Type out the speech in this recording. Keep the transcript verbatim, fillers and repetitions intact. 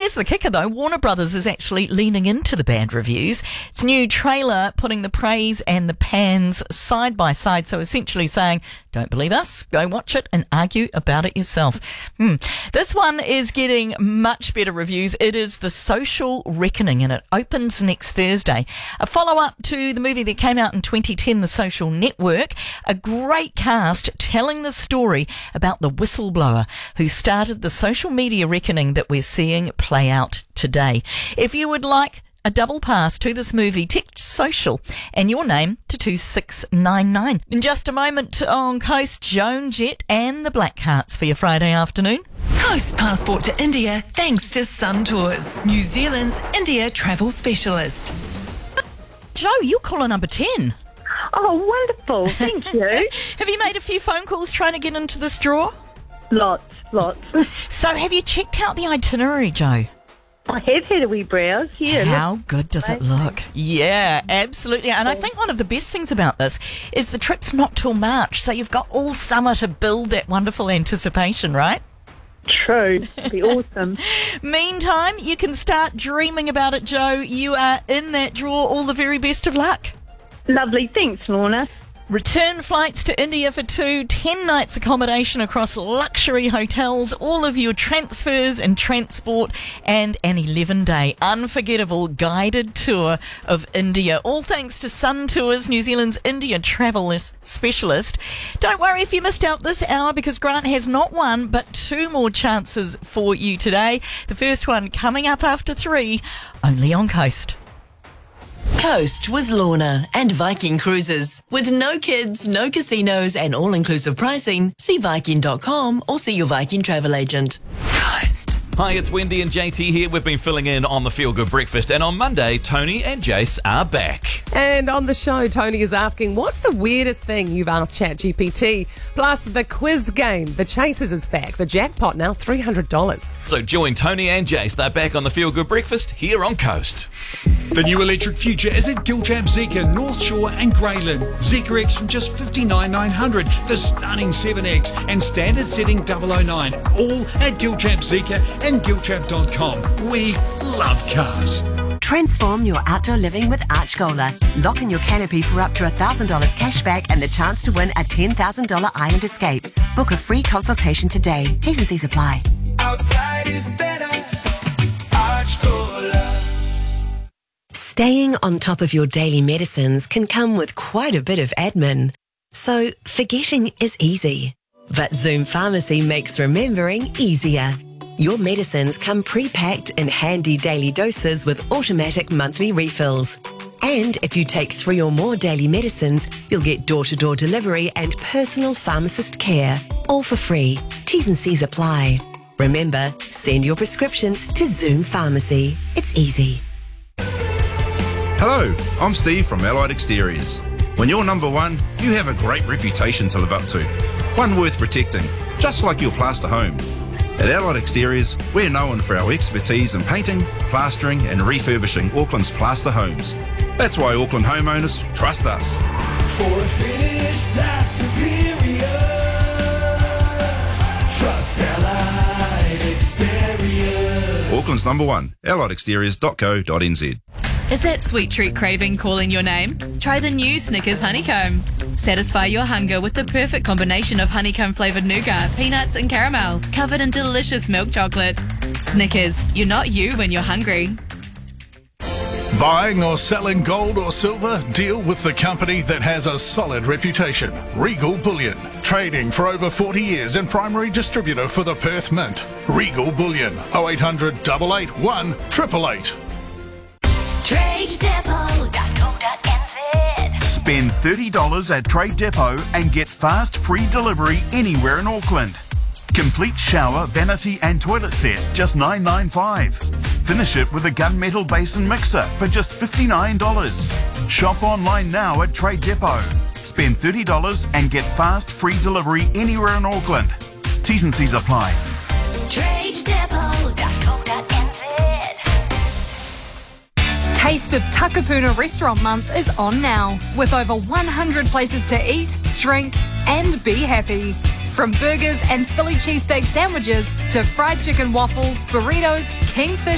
Here's the kicker though, Warner Brothers is actually leaning into the bad reviews. Its new trailer putting the praise and the pans side by side, so essentially saying, don't believe us, go watch it and argue about it yourself. Hmm. This one is getting much better reviews. It is The Social Reckoning and it opens next Thursday. A follow-up to the movie that came out in twenty ten, The Social Network. A great cast telling the story about the whistleblower who started the social media reckoning that we're seeing play out today. If you would like a double pass to this movie, text social and your name to two six nine nine. In just a moment on Coast, Joan Jett and the Blackhearts for your Friday afternoon. Coast passport to India thanks to Sun Tours, New Zealand's India travel specialist. Joe, you're caller number ten. Oh, wonderful. Thank you. Have you made a few phone calls trying to get into this draw? Lots, lots. So have you checked out the itinerary, Joe? I have had a wee browse, yeah. How good does it look? Yeah, absolutely. And I think one of the best things about this is the trip's not till March, so you've got all summer to build that wonderful anticipation, right? True. It'd be awesome. Meantime, you can start dreaming about it, Joe. You are in that draw. All the very best of luck. Lovely. Thanks, Lorna. Return flights to India for two, ten nights accommodation across luxury hotels, all of your transfers and transport, and an eleven-day unforgettable guided tour of India. All thanks to Sun Tours, New Zealand's India travel specialist. Don't worry if you missed out this hour because Grant has not one but two more chances for you today. The first one coming up after three, only on Coast. Coast with Lorna and Viking Cruises. With no kids, no casinos and all-inclusive pricing, see Viking dot com or see your Viking travel agent. Coast. Hi, it's Wendy and J T here. We've been filling in on the Feel Good Breakfast, and on Monday, Tony and Jace are back. And on the show, Tony is asking, what's the weirdest thing you've asked ChatGPT? Plus, the quiz game. The Chasers is back. The jackpot now three hundred dollars. So join Tony and Jace. They're back on the Feel Good Breakfast here on Coast. The new electric future is at Giltrap Zeekr, North Shore and Greyland. Zeekr X from just fifty-nine thousand nine hundred, the stunning seven X and standard setting double oh nine. All at Giltrap Zeekr and Giltrap dot com. We love cars. Transform your outdoor living with Archgola. Lock in your canopy for up to one thousand dollars cash back and the chance to win a ten thousand dollars Island Escape. Book a free consultation today. T's and C's apply. Outside is better. Archgola. Staying on top of your daily medicines can come with quite a bit of admin. So forgetting is easy. But Zoom Pharmacy makes remembering easier. Your medicines come pre-packed in handy daily doses with automatic monthly refills. And if you take three or more daily medicines, you'll get door-to-door delivery and personal pharmacist care, all for free. T's and C's apply. Remember, send your prescriptions to Zoom Pharmacy. It's easy. Hello, I'm Steve from Allied Exteriors. When you're number one, you have a great reputation to live up to. One worth protecting, just like your plaster home. At Allied Exteriors, we're known for our expertise in painting, plastering and refurbishing Auckland's plaster homes. That's why Auckland homeowners trust us. For a finish that's superior, trust Allied Exteriors. Auckland's number one, allied exteriors dot co dot n z. Is that sweet treat craving calling your name? Try the new Snickers Honeycomb. Satisfy your hunger with the perfect combination of honeycomb-flavoured nougat, peanuts and caramel, covered in delicious milk chocolate. Snickers, you're not you when you're hungry. Buying or selling gold or silver? Deal with the company that has a solid reputation. Regal Bullion. Trading for over forty years and primary distributor for the Perth Mint. Regal Bullion. oh eight hundred, eight eight one, eight eight eight. trade depot dot co dot n z. Spend thirty dollars at Trade Depot and get fast free delivery anywhere in Auckland. Complete shower, vanity and toilet set, just nine ninety-five. Finish it with a gunmetal basin mixer for just fifty-nine dollars. Shop online now at Trade Depot. Spend thirty dollars and get fast free delivery anywhere in Auckland. T's and C's apply. trade depot dot co dot n z. Taste of Takapuna Restaurant Month is on now, with over one hundred places to eat, drink and be happy. From burgers and Philly cheesesteak sandwiches to fried chicken waffles, burritos, kingfish